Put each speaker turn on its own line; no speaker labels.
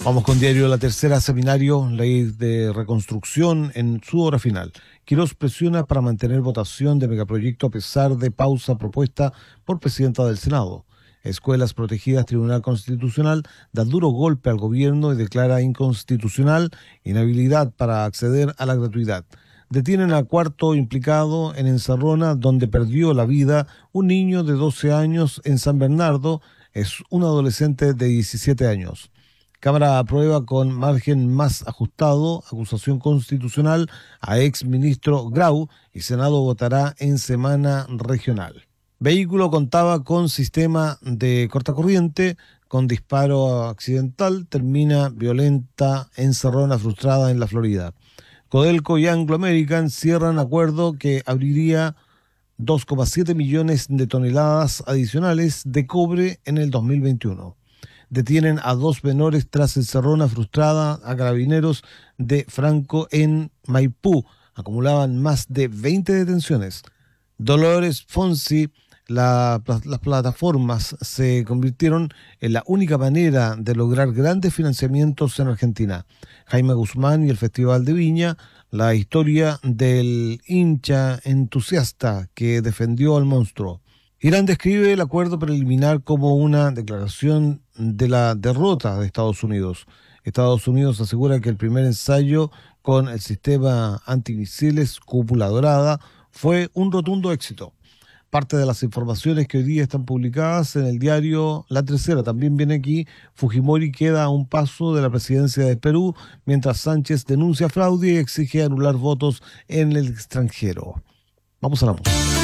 Vamos con diario La Tercera, seminario, ley de reconstrucción en su hora final. Quirós presiona para mantener votación de megaproyecto a pesar de pausa propuesta por presidenta del Senado. Escuelas Protegidas, Tribunal Constitucional da duro golpe al gobierno y declara inconstitucional inhabilidad para acceder a la gratuidad. Detienen al cuarto implicado en Encerrona, donde perdió la vida un niño de 12 años en San Bernardo, es un adolescente de 17 años. Cámara aprueba con margen más ajustado acusación constitucional a ex ministro Grau y Senado votará en semana regional. Vehículo contaba con sistema de cortacorriente, con disparo accidental, termina violenta encerrona frustrada en la Florida. Codelco y Anglo American cierran acuerdo que abriría 2,7 millones de toneladas adicionales de cobre en el 2021. Detienen a 2 menores tras encerrona frustrada a carabineros de Franco en Maipú. Acumulaban más de 20 detenciones. Dolores Fonsi, las plataformas se convirtieron en la única manera de lograr grandes financiamientos en Argentina. Jaime Guzmán y el Festival de Viña, la historia del hincha entusiasta que defendió al monstruo. Irán describe el acuerdo preliminar como una declaración de la derrota de Estados Unidos. Estados Unidos asegura que el primer ensayo con el sistema antimisiles Cúpula Dorada fue un rotundo éxito. Parte de las informaciones que hoy día están publicadas en el diario La Tercera. También viene aquí, Fujimori queda a un paso de la presidencia de Perú, mientras Sánchez denuncia fraude y exige anular votos en el extranjero. Vamos a la música.